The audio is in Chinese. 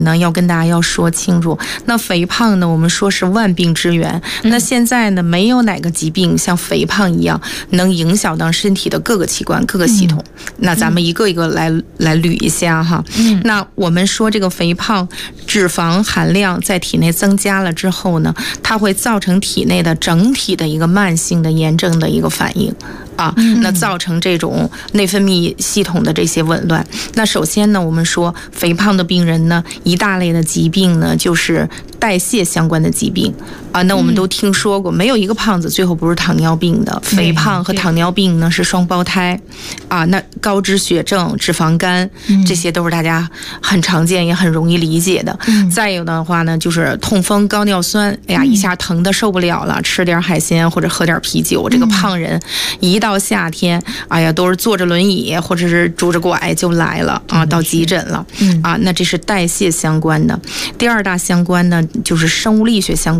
呢，要跟大家要说清楚，那肥胖呢，我们说是万病之源。那现在呢，没有哪个疾病像肥胖一样能影响到身体的各个器官、各个系统。那咱们一个一个来捋一下哈。那我们说这个肥胖，脂肪含量在体内增加了之后呢，它会造成体内的整体的一个慢性的炎症的一个反应。那造成这种内分泌系统的这些紊乱。那首先呢，我们说肥胖的病人呢，一大类的疾病呢，就是代谢相关的疾病那我们都听说过，没有一个胖子最后不是糖尿病的。肥胖和糖尿病呢是双胞胎那高脂血症、脂肪肝这些都是大家很常见也很容易理解的。再有的话呢，就是痛风、高尿酸，哎呀，一下疼的受不了了，吃点海鲜或者喝点啤酒，这个胖人一到夏天，哎呀，都是坐着轮椅或者是拄着拐就来了到急诊了那这是代谢相关的。第二大相关呢，就是生物力学相关。